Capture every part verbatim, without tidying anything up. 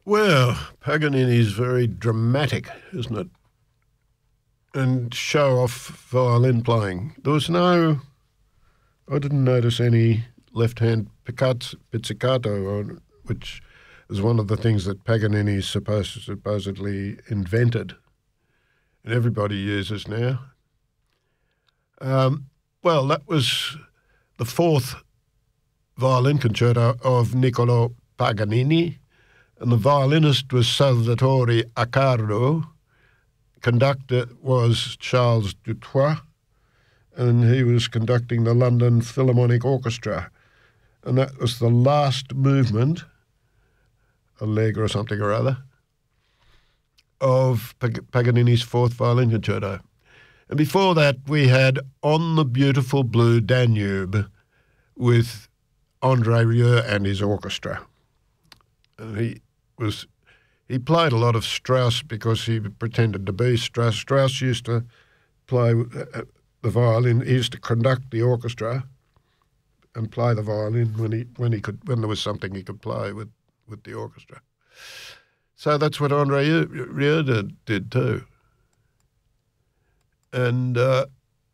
Well, Paganini's very dramatic, isn't it? And show-off violin playing. There was no... I didn't notice any left-hand pizzicato, pizzicato, which is one of the things that Paganini supposed, supposedly invented, and everybody uses now. Um, well, that was the fourth violin concerto of Niccolò Paganini, and the violinist was Salvatore Accardo. Conductor was Charles Dutoit, and he was conducting the London Philharmonic Orchestra. And that was the last movement, Allegro or something or other, of Pag- Paganini's fourth violin concerto. And before that, we had On the Beautiful Blue Danube with André Rieu and his orchestra. And he was he played a lot of Strauss because he pretended to be Strauss. Strauss used to play uh, the violin. He used to conduct the orchestra and play the violin when he when he could when there was something he could play with, with the orchestra. So that's what André Rieu did, did too. And uh,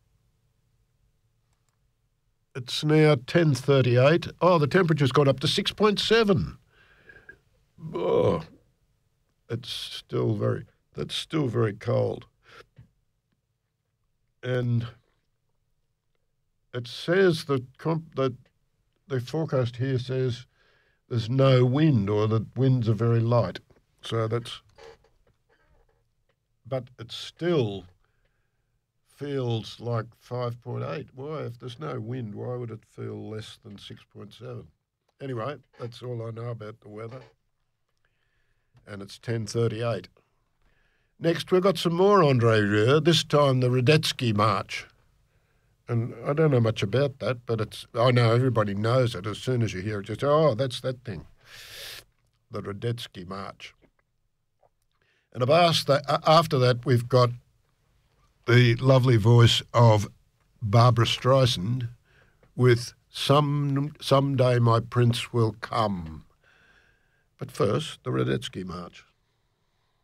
it's now ten thirty-eight. Oh, the temperature's gone up to six point seven. Oh, it's still very, that's still very cold. And it says that comp, that the forecast here says there's no wind, or that winds are very light. So that's, but it still feels like five point eight. Why, if there's no wind, why would it feel less than six point seven? Anyway, that's all I know about the weather. And it's ten thirty-eight. Next, we've got some more André Rieu, this time the Radetzky March. And I don't know much about that, but it's I know everybody knows it. As soon as you hear it, just, oh, that's that thing, the Radetzky March. And I've asked that, after that, we've got the lovely voice of Barbra Streisand with Some Someday My Prince Will Come. But first, the Radetzky March.